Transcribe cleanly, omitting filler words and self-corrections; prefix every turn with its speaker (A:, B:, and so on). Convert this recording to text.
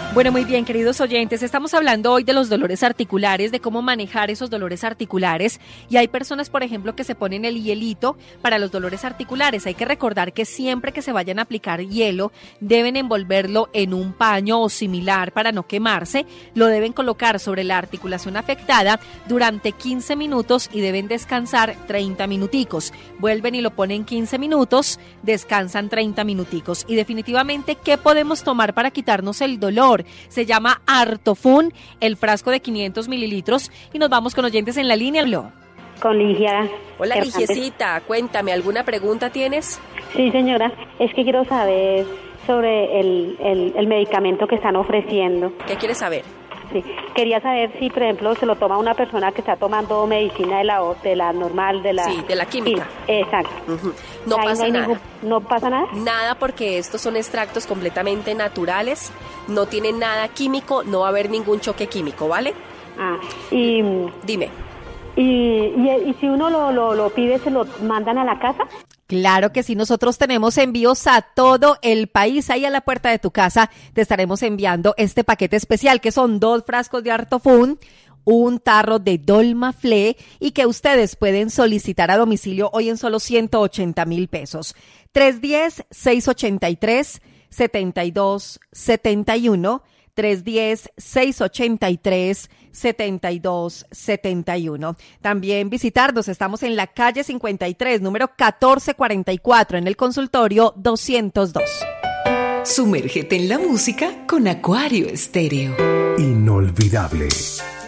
A: Bueno, muy bien, queridos oyentes, estamos hablando hoy de los dolores articulares, de cómo manejar esos dolores articulares, y hay personas, por ejemplo, que se ponen el hielito para los dolores articulares. Hay que recordar que siempre que se vayan a aplicar hielo, deben envolverlo en un paño o similar para no quemarse, lo deben colocar sobre la articulación afectada durante 15 minutos y deben descansar 30 minuticos. Vuelven y lo ponen 15 minutos, descansan 30 minuticos. Y definitivamente, ¿qué podemos tomar para quitarnos el dolor? Se llama Artofun, el frasco de 500 mililitros, y nos vamos con oyentes en la línea.
B: Con Ligia.
A: Hola,
B: Hernández.
A: Ligiecita, cuéntame, ¿alguna pregunta tienes?
B: Sí, señora, es que quiero saber sobre el medicamento que están ofreciendo.
A: ¿Qué quieres saber?
B: Sí, quería saber si, por ejemplo, se lo toma una persona que está tomando medicina de la normal, de la...
A: Sí, de la química.
B: Sí, exacto.
A: Uh-huh. No
B: Ahí
A: pasa nada.
B: ¿No pasa nada?
A: Nada, porque estos son extractos completamente naturales, no tienen nada químico, no va a haber ningún choque químico, ¿vale?
B: Y...
A: Dime.
B: ¿Y si uno lo pide, se lo mandan a la casa?
A: Claro que sí, nosotros tenemos envíos a todo el país. Ahí a la puerta de tu casa te estaremos enviando este paquete especial, que son 2 frascos de Artofun, un tarro de Dolmaflé, y que ustedes pueden solicitar a domicilio hoy en solo 180,000 pesos. 310-683-7271, 310-683-7271. También visitarnos, estamos en la calle 53, número 1444, en el consultorio 202.
C: Sumérgete en la música con Acuario Estéreo.
D: Inolvidable.